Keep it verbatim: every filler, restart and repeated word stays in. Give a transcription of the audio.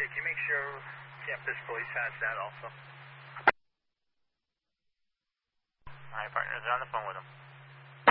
can you make sure campus police has that also? My partners are on the phone with him.